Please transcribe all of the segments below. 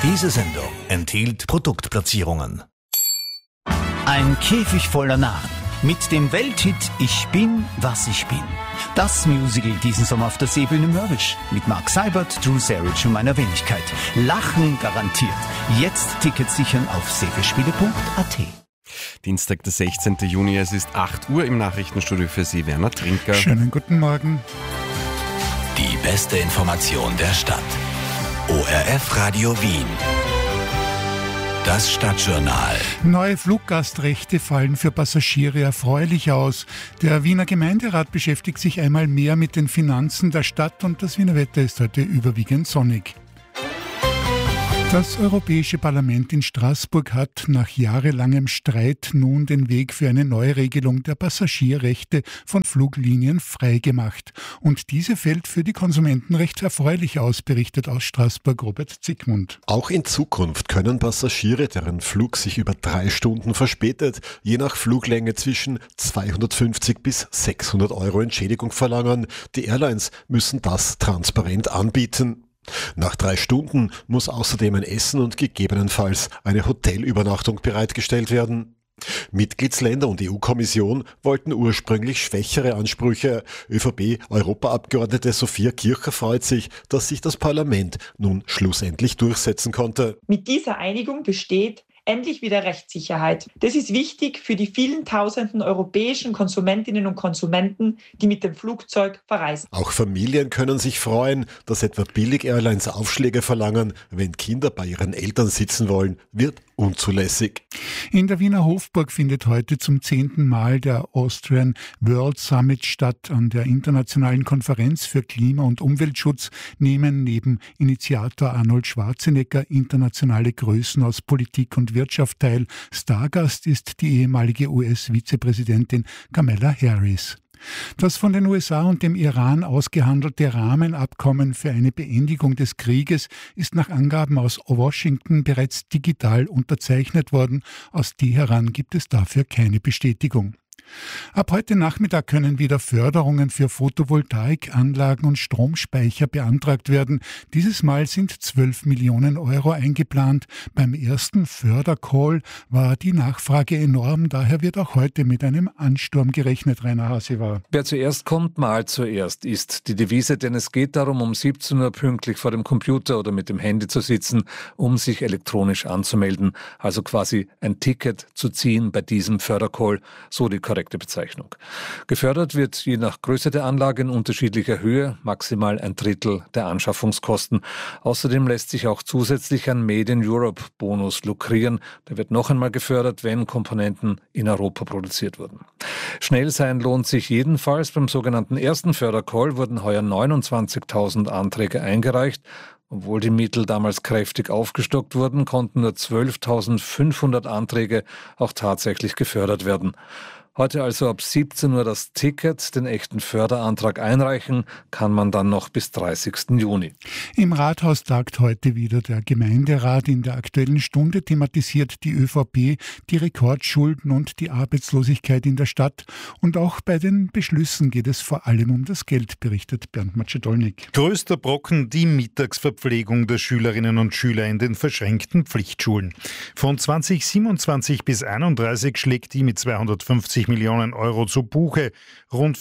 Diese Sendung enthielt Produktplatzierungen. Ein Käfig voller Narren mit dem Welthit Ich bin, was ich bin. Das Musical diesen Sommer auf der Seebühne Mörrisch mit Mark Seibert, Drew Sarich und meiner Wenigkeit. Lachen garantiert. Jetzt Tickets sichern auf seebespiele.at. Dienstag, der 16. Juni, es ist 8 Uhr im Nachrichtenstudio für Sie, Werner Trinker. Schönen guten Morgen. Die beste Information der Stadt. ORF Radio Wien. Das Stadtjournal. Neue Fluggastrechte fallen für Passagiere erfreulich aus. Der Wiener Gemeinderat beschäftigt sich einmal mehr mit den Finanzen der Stadt und das Wiener Wetter ist heute überwiegend sonnig. Das Europäische Parlament in Straßburg hat nach jahrelangem Streit nun den Weg für eine Neuregelung der Passagierrechte von Fluglinien freigemacht. Und diese fällt für die Konsumenten recht erfreulich aus, berichtet aus Straßburg Robert Zickmund. Auch in Zukunft können Passagiere, deren Flug sich über 3 Stunden verspätet, je nach Fluglänge zwischen 250 bis 600 Euro Entschädigung verlangen. Die Airlines müssen das transparent anbieten. Nach 3 Stunden muss außerdem ein Essen und gegebenenfalls eine Hotelübernachtung bereitgestellt werden. Mitgliedsländer und EU-Kommission wollten ursprünglich schwächere Ansprüche. ÖVP-Europaabgeordnete Sophia Kircher freut sich, dass sich das Parlament nun schlussendlich durchsetzen konnte. Mit dieser Einigung besteht endlich wieder Rechtssicherheit. Das ist wichtig für die vielen tausenden europäischen Konsumentinnen und Konsumenten, die mit dem Flugzeug verreisen. Auch Familien können sich freuen, dass etwa Billig-Airlines Aufschläge verlangen, wenn Kinder bei ihren Eltern sitzen wollen, wird unzulässig. In der Wiener Hofburg findet heute zum 10. Mal der Austrian World Summit statt. An der internationalen Konferenz für Klima- und Umweltschutz nehmen neben Initiator Arnold Schwarzenegger internationale Größen aus Politik und Wirtschaft teil. Stargast ist die ehemalige US-Vizepräsidentin Kamala Harris. Das von den USA und dem Iran ausgehandelte Rahmenabkommen für eine Beendigung des Krieges ist nach Angaben aus Washington bereits digital unterzeichnet worden. Aus Teheran gibt es dafür keine Bestätigung. Ab heute Nachmittag können wieder Förderungen für Photovoltaikanlagen und Stromspeicher beantragt werden. Dieses Mal sind 12 Millionen Euro eingeplant. Beim ersten Fördercall war die Nachfrage enorm. Daher wird auch heute mit einem Ansturm gerechnet, Rainer Hasewa. Wer zuerst kommt, mal zuerst ist die Devise, denn es geht darum, um 17 Uhr pünktlich vor dem Computer oder mit dem Handy zu sitzen, um sich elektronisch anzumelden. Also quasi ein Ticket zu ziehen bei diesem Fördercall, so die korrekte Bezeichnung. Gefördert wird je nach Größe der Anlage in unterschiedlicher Höhe, maximal 1/3 der Anschaffungskosten. Außerdem lässt sich auch zusätzlich ein Made in Europe Bonus lukrieren. Der wird noch einmal gefördert, wenn Komponenten in Europa produziert wurden. Schnell sein lohnt sich jedenfalls. Beim sogenannten ersten Fördercall wurden heuer 29.000 Anträge eingereicht. Obwohl die Mittel damals kräftig aufgestockt wurden, konnten nur 12.500 Anträge auch tatsächlich gefördert werden. Heute also ab 17 Uhr das Ticket, den echten Förderantrag einreichen, kann man dann noch bis 30. Juni. Im Rathaus tagt heute wieder der Gemeinderat. In der Aktuellen Stunde thematisiert die ÖVP die Rekordschulden und die Arbeitslosigkeit in der Stadt. Und auch bei den Beschlüssen geht es vor allem um das Geld, berichtet Bernd Macedolnik. Größter Brocken die Mittagsverpflegung der Schülerinnen und Schüler in den verschränkten Pflichtschulen. Von 2027 bis 31 schlägt die mit 250 Millionen Euro zu Buche. Rund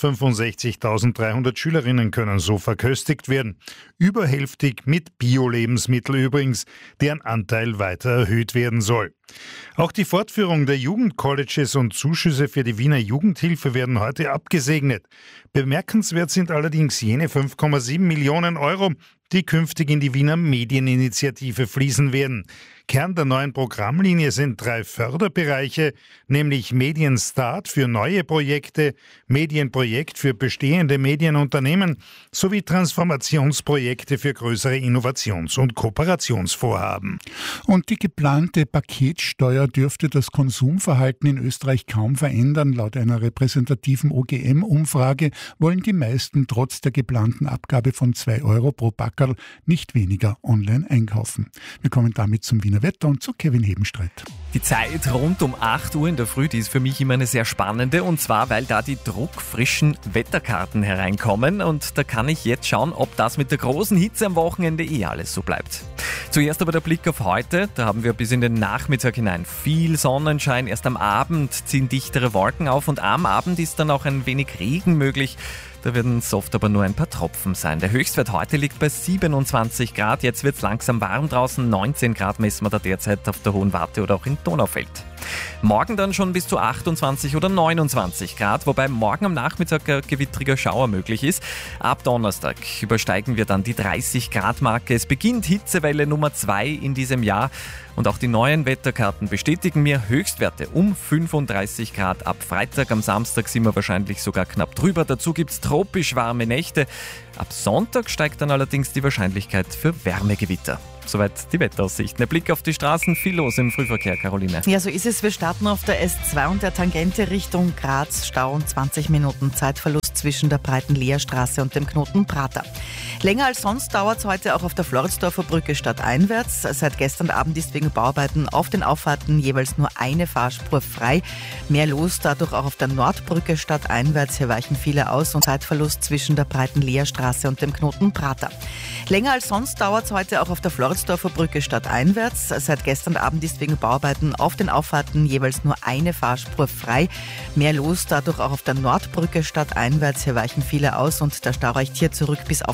65.300 Schülerinnen können so verköstigt werden. Überhälftig mit Bio-Lebensmittel übrigens, deren Anteil weiter erhöht werden soll. Auch die Fortführung der Jugendcolleges und Zuschüsse für die Wiener Jugendhilfe werden heute abgesegnet. Bemerkenswert sind allerdings jene 5,7 Millionen Euro, die künftig in die Wiener Medieninitiative fließen werden. Kern der neuen Programmlinie sind 3 Förderbereiche, nämlich Medienstart für neue Projekte, Medienprojekt für bestehende Medienunternehmen sowie Transformationsprojekte für größere Innovations- und Kooperationsvorhaben. Und die geplante Paketsteuer dürfte das Konsumverhalten in Österreich kaum verändern. Laut einer repräsentativen OGM-Umfrage wollen die meisten trotz der geplanten Abgabe von 2 Euro pro Packerl nicht weniger online einkaufen. Wir kommen damit zum Wiener Wetter und zu Kevin Hebenstreit. Die Zeit rund um 8 Uhr in der Früh, die ist für mich immer eine sehr spannende, und zwar, weil da die druckfrischen Wetterkarten hereinkommen, und da kann ich jetzt schauen, ob das mit der großen Hitze am Wochenende alles so bleibt. Zuerst aber der Blick auf heute, da haben wir bis in den Nachmittag hinein viel Sonnenschein, erst am Abend ziehen dichtere Wolken auf und am Abend ist dann auch ein wenig Regen möglich. Da werden es oft aber nur ein paar Tropfen sein. Der Höchstwert heute liegt bei 27 Grad. Jetzt wird es langsam warm draußen. 19 Grad messen wir da derzeit auf der Hohen Warte oder auch in Donaufeld. Morgen dann schon bis zu 28 oder 29 Grad, wobei morgen am Nachmittag ein gewittriger Schauer möglich ist. Ab Donnerstag übersteigen wir dann die 30 Grad Marke. Es beginnt Hitzewelle Nummer 2 in diesem Jahr. Und auch die neuen Wetterkarten bestätigen mir Höchstwerte um 35 Grad ab Freitag. Am Samstag sind wir wahrscheinlich sogar knapp drüber. Dazu gibt es tropisch warme Nächte. Ab Sonntag steigt dann allerdings die Wahrscheinlichkeit für Wärmegewitter. Soweit die Wetteraussichten. Der Blick auf die Straßen, viel los im Frühverkehr, Caroline. Ja, so ist es. Wir starten auf der S2 und der Tangente Richtung Graz. Stau und 20 Minuten Zeitverlust zwischen der breiten Leerstraße und dem Knoten Prater. Länger als sonst dauert es heute auch auf der Floridsdorfer Brücke stadteinwärts. Seit gestern Abend ist wegen Bauarbeiten auf den Auffahrten jeweils nur eine Fahrspur frei. Mehr los dadurch auch auf der Nordbrücke stadteinwärts. Hier weichen viele aus und Zeitverlust zwischen der breiten Leerstraße und dem Knoten Prater. Länger als sonst dauert es heute auch auf der Floridsdorfer Brücke stadteinwärts. Seit gestern Abend ist wegen Bauarbeiten auf den Auffahrten jeweils nur eine Fahrspur frei. Mehr los dadurch auch auf der Nordbrücke stadteinwärts. Hier weichen viele aus und der Stau reicht hier zurück bis auf